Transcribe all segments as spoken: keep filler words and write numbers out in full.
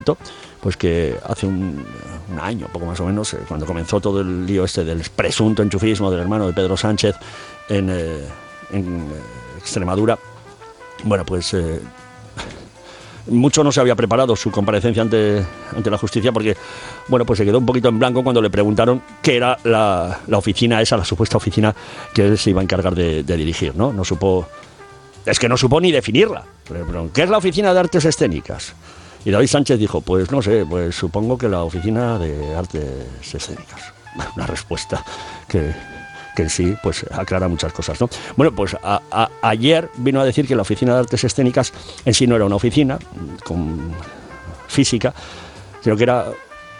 cierto pues que hace un, un año, poco más o menos, eh, cuando comenzó todo el lío este del presunto enchufismo del hermano de Pedro Sánchez en, eh, en eh, Extremadura, bueno, pues eh, mucho no se había preparado su comparecencia ante, ante la justicia porque, bueno, pues se quedó un poquito en blanco cuando le preguntaron qué era la, la oficina esa, la supuesta oficina que él se iba a encargar de, de dirigir, ¿no? No supo, es que no supo ni definirla. Pero, ¿qué es la oficina de artes escénicas? Y David Sánchez dijo, pues no sé, pues supongo que la oficina de artes escénicas. Una respuesta que, que en sí pues aclara muchas cosas, ¿no? Bueno, pues a, a, ayer vino a decir que la oficina de artes escénicas en sí no era una oficina con física, sino que era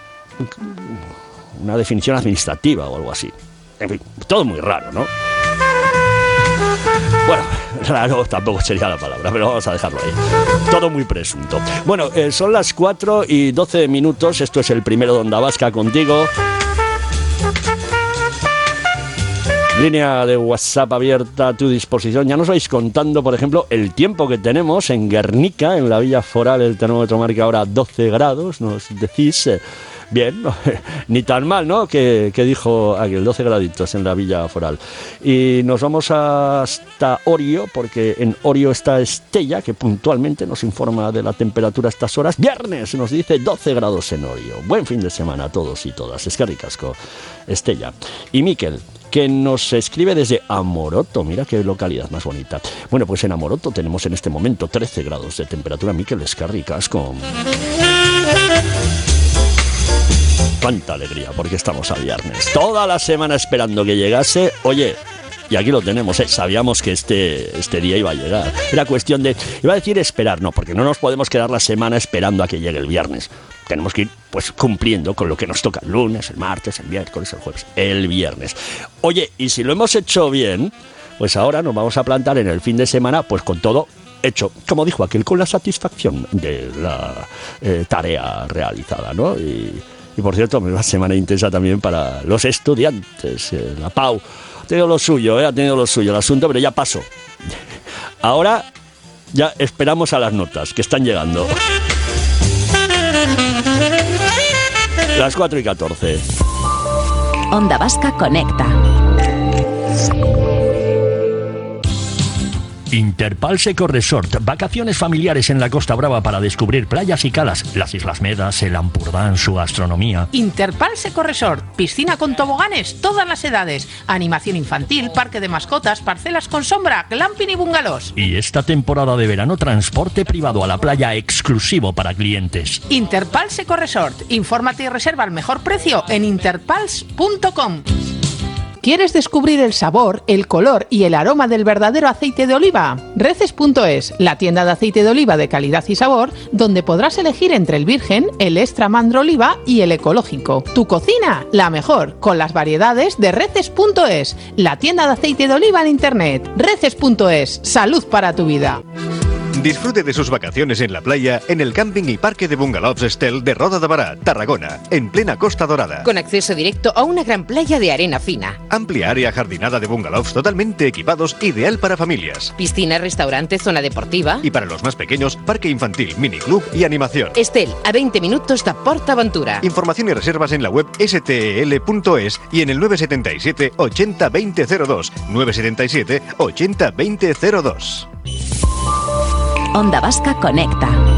una definición administrativa o algo así. En fin, todo muy raro, ¿no? Bueno, raro tampoco sería la palabra, pero vamos a dejarlo ahí. Todo muy presunto. Bueno, eh, son las cuatro y doce minutos. Esto es el primero de Onda Vasca contigo. Línea de WhatsApp abierta a tu disposición. Ya nos vais contando, por ejemplo, el tiempo que tenemos en Guernica, en la Villa Foral. El termómetro marca ahora doce grados. Nos decís... Eh, Bien, no, ni tan mal, ¿no? Que, que dijo aquel, doce graditos en la Villa Foral. Y nos vamos hasta Orio, porque en Orio está Estella, que puntualmente nos informa de la temperatura a estas horas. Viernes nos dice doce grados en Orio. Buen fin de semana a todos y todas. Es que ricasco, Estella. Y Miquel, que nos escribe desde Amoroto. Mira qué localidad más bonita. Bueno, pues en Amoroto tenemos en este momento trece grados de temperatura. Miquel, es que ricasco. Cuánta alegría, porque estamos a viernes. Toda la semana esperando que llegase. Oye, y aquí lo tenemos, ¿eh? Sabíamos que este, este día iba a llegar. Era cuestión de, iba a decir esperar, no, porque no nos podemos quedar la semana esperando a que llegue el viernes. Tenemos que ir pues cumpliendo con lo que nos toca el lunes, el martes, el miércoles, el jueves, el viernes. Oye, y si lo hemos hecho bien, pues ahora nos vamos a plantar en el fin de semana pues con todo hecho, como dijo aquel, con la satisfacción de la eh, tarea realizada, ¿no? Y... Y por cierto, una semana intensa también para los estudiantes. Eh, la Pau ha tenido lo suyo, eh, ha tenido lo suyo el asunto, pero ya pasó. Ahora ya esperamos a las notas que están llegando. Las cuatro y catorce. Onda Vasca Conecta. Interpals Eco Resort, vacaciones familiares en la Costa Brava para descubrir playas y calas, las Islas Medas, el Ampurdán, su gastronomía. Interpals Eco Resort, piscina con toboganes, todas las edades, animación infantil, parque de mascotas, parcelas con sombra, glamping y bungalows. Y esta temporada de verano, transporte privado a la playa exclusivo para clientes. Interpals Eco Resort, infórmate y reserva al mejor precio en interpals punto com. ¿Quieres descubrir el sabor, el color y el aroma del verdadero aceite de oliva? Reces punto es, la tienda de aceite de oliva de calidad y sabor, donde podrás elegir entre el virgen, el extra mandro oliva y el ecológico. Tu cocina, la mejor, con las variedades de Reces punto es, la tienda de aceite de oliva en internet. Reces punto es, salud para tu vida. Disfrute de sus vacaciones en la playa en el camping y parque de bungalows Estel de Roda de Bará, Tarragona, en plena Costa Dorada. Con acceso directo a una gran playa de arena fina. Amplia área jardinada de bungalows totalmente equipados, ideal para familias. Piscina, restaurante, zona deportiva. Y para los más pequeños, parque infantil, miniclub y animación. Estel, a veinte minutos de PortAventura. Información y reservas en la web ese te ele punto es y en el nueve setenta y siete ochenta veinte cero dos. nueve setenta y siete ochenta veinte cero dos. Onda Vasca Conecta.